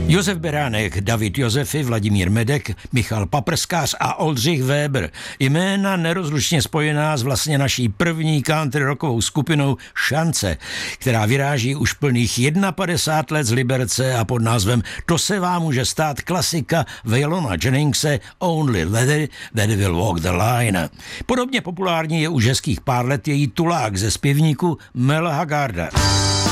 Josef Beránek, David Josefy, Vladimír Medek, Michal Paprskář a Oldřich Weber. Jména nerozlučně spojená s vlastně naší první country rockovou skupinou Šance, která vyráží už plných 51 let z Liberce a pod názvem To se vám může stát klasika Waylona Jenningse Only Lady That Will Walk the Line. Podobně populární je už hezkých pár let její tulák ze zpěvníku Mel Haggarda.